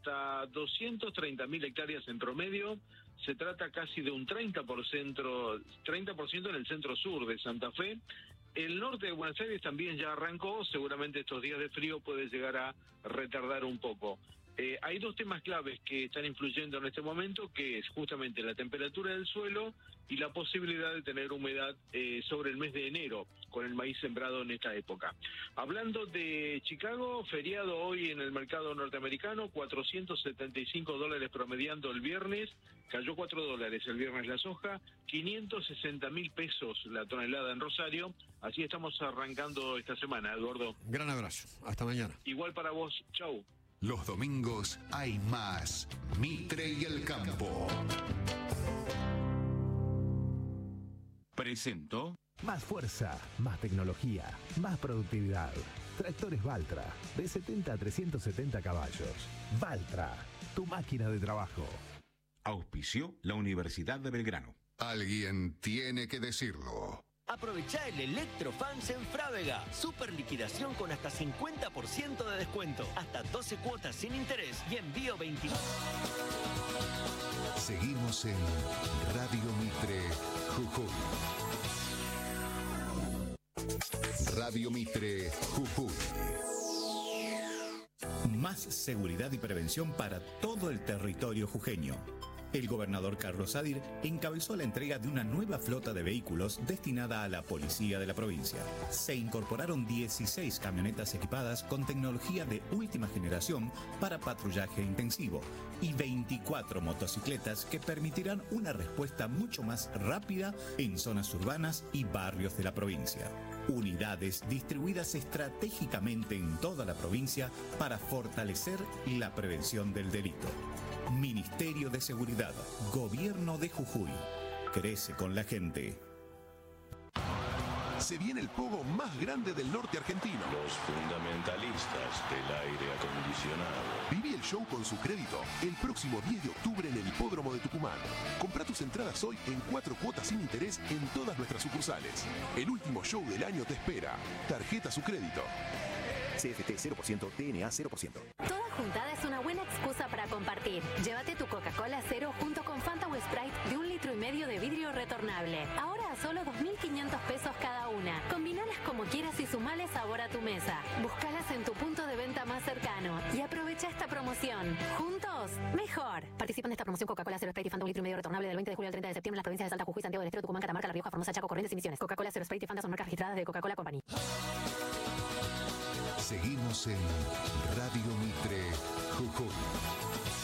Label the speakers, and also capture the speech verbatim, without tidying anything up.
Speaker 1: hasta doscientas treinta mil hectáreas en promedio. Se trata casi de un treinta por ciento, treinta por ciento en el centro sur de Santa Fe. El norte de Buenos Aires también ya arrancó, seguramente estos días de frío puede llegar a retardar un poco. Eh, hay dos temas claves que están influyendo en este momento, que es justamente la temperatura del suelo y la posibilidad de tener humedad eh, sobre el mes de enero, con el maíz sembrado en esta época. Hablando de Chicago, feriado hoy en el mercado norteamericano, cuatrocientos setenta y cinco dólares promediando el viernes, cayó cuatro dólares el viernes la soja, quinientos sesenta mil pesos la tonelada en Rosario. Así estamos arrancando esta semana, Eduardo.
Speaker 2: Gran abrazo, hasta mañana.
Speaker 1: Igual para vos, chau.
Speaker 3: Los domingos hay más Mitre y el Campo.
Speaker 4: Presento.
Speaker 5: Más fuerza, más tecnología, más productividad. Tractores Valtra, de setenta a trescientos setenta caballos. Valtra, tu máquina de trabajo.
Speaker 4: Auspició la Universidad de Belgrano.
Speaker 3: Alguien tiene que decirlo.
Speaker 6: Aprovechá el Electrofans en Frávega. Super liquidación con hasta cincuenta por ciento de descuento. Hasta doce cuotas sin interés y envío veintinueve.
Speaker 3: Seguimos en Radio Mitre Jujuy. Radio Mitre Jujuy.
Speaker 7: Más seguridad y prevención para todo el territorio jujeño. El gobernador Carlos Sadir encabezó la entrega de una nueva flota de vehículos destinada a la policía de la provincia. Se incorporaron dieciséis camionetas equipadas con tecnología de última generación para patrullaje intensivo y veinticuatro motocicletas que permitirán una respuesta mucho más rápida en zonas urbanas y barrios de la provincia. Unidades distribuidas estratégicamente en toda la provincia para fortalecer la prevención del delito. Ministerio de Seguridad, Gobierno de Jujuy. Crece con la gente.
Speaker 8: Se viene el pogo más grande del norte argentino.
Speaker 9: Los fundamentalistas del aire acondicionado.
Speaker 8: Viví el show con su crédito el próximo diez de octubre en el Hipódromo de Tucumán. Comprá tus entradas hoy en cuatro cuotas sin interés en todas nuestras sucursales. El último show del año te espera. Tarjeta su crédito.
Speaker 10: C F T cero por ciento, T N A cero por ciento.
Speaker 11: Toda juntada es una buena excusa para compartir. Llévate tu Coca-Cola Cero junto con Fanta o Sprite de un litro y medio de vidrio retornable. Ahora a solo dos mil quinientos pesos cada una. Combinalas como quieras y sumale sabor a tu mesa. Búscalas en tu punto de venta más cercano y aprovecha esta promoción. Juntos, mejor. Participan de esta promoción Coca-Cola Cero Sprite y Fanta un litro y medio retornable del veinte de julio al treinta de septiembre en las provincias de Salta, Jujuy, Santiago del Estero, Tucumán, Catamarca, La Rioja, Formosa, Chaco, Corrientes y Misiones. Coca-Cola Cero Sprite y Fanta son marcas registradas de Coca-Cola Company.
Speaker 3: Seguimos en Radio Mitre Jujuy.